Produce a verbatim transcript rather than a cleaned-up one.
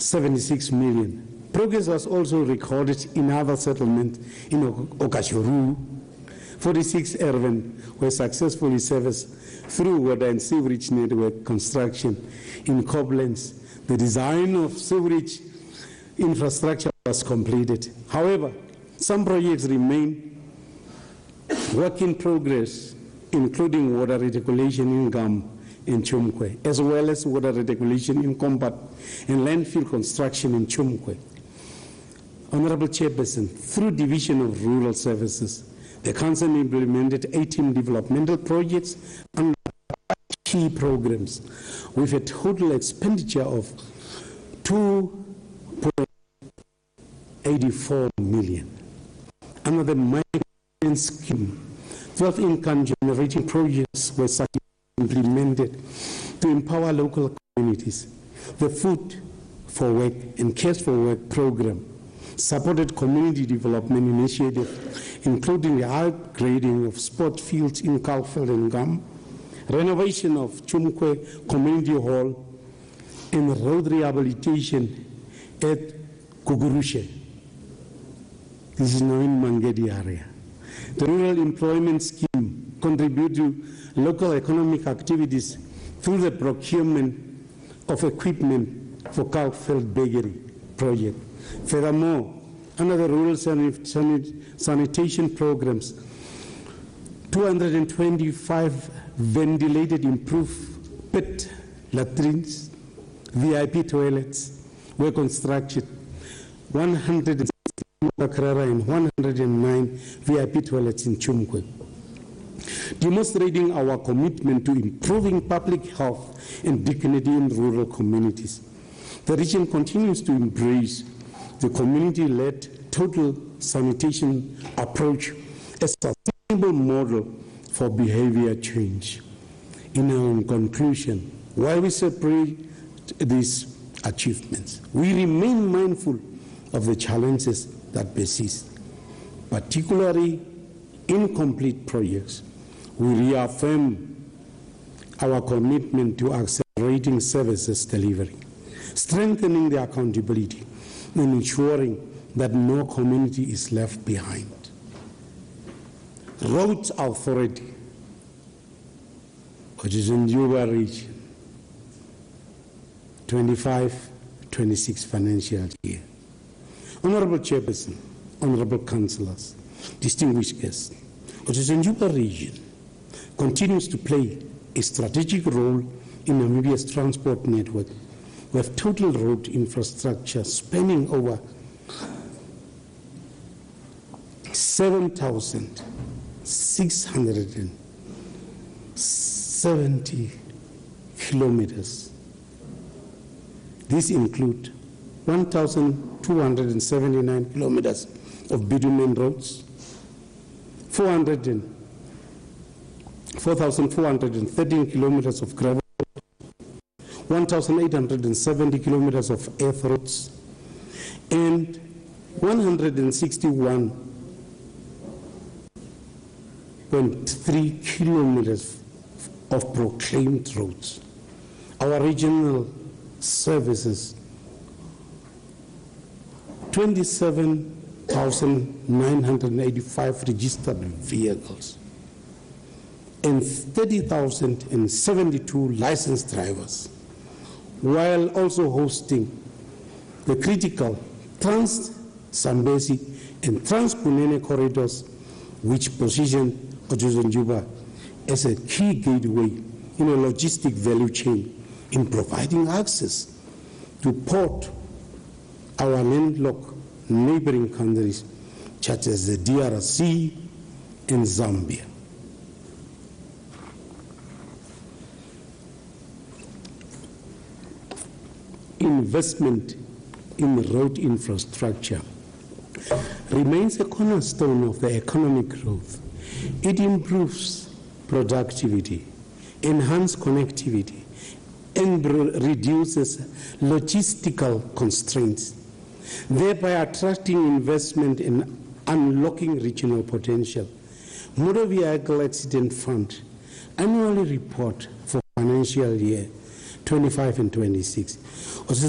seventy-six million. Progress was also recorded in other settlements in Okashuru. forty-six Erven were successfully serviced through water and sewerage network construction. In Koblenz, the design of sewerage infrastructure was completed. However, some projects remain work in progress, including water reticulation in Gam and Chumkwe, as well as water reticulation in Kombat and landfill construction in Chumkwe. Honorable Chairperson, through Division of Rural Services, the Council implemented eighteen developmental projects under key programs with a total expenditure of two point eight four million. Under the migrant scheme, twelve income generating projects were implemented to empower local communities. The Food for Work and Cares for Work program supported community development initiatives, including the upgrading of sport fields in Kalkveld and Gam, renovation of Chumkwe Community Hall, and road rehabilitation at Kugurushe. This is now in Mangedi area. The Rural Employment Scheme contributes to local economic activities through the procurement of equipment for Kalkveld Bakery project. Furthermore, under the rural sanit sanit sanitation programs, two hundred twenty-five ventilated improved pit latrines, V I P toilets were constructed, one hundred sixty and one hundred nine V I P toilets in Chumkwe, demonstrating our commitment to improving public health and dignity in rural communities. The region continues to embrace the community-led total sanitation approach as a sustainable model for behavior change. In our conclusion, while we celebrate these achievements, we remain mindful of the challenges that persist, particularly incomplete projects. We reaffirm our commitment to accelerating services delivery, strengthening the accountability, and ensuring that no community is left behind. Roads Authority, which is in Juba region, twenty-five twenty-six financial year. Honorable Chairperson, Honorable Councillors, distinguished guests, which is in Juba region, continues to play a strategic role in Namibia's transport network, with total road infrastructure spanning over seven thousand six hundred seventy kilometers. These include one thousand two hundred seventy-nine kilometers of bitumen roads, four thousand four hundred thirteen kilometers of gravel, one thousand eight hundred seventy kilometers of earth roads, and one hundred sixty-one point three kilometers of proclaimed roads. Our regional services, twenty-seven thousand nine hundred eighty-five registered vehicles, and thirty thousand seventy-two licensed drivers, while also hosting the critical Trans-Zambezi and Trans-Kunene corridors, which position Ojozi-Njuba as a key gateway in a logistic value chain in providing access to port our landlocked neighboring countries such as the D R C and Zambia. Investment in road infrastructure remains a cornerstone of the economic growth. It improves productivity, enhances connectivity, and reduces logistical constraints, thereby attracting investment and unlocking regional potential. Motor Vehicle Accident Fund annually report for financial year twenty-five and twenty-six